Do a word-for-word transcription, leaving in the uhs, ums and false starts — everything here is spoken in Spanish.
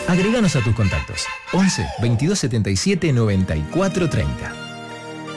Agreganos a tus contactos. once, veintidós setenta y siete, noventa y cuatro treinta.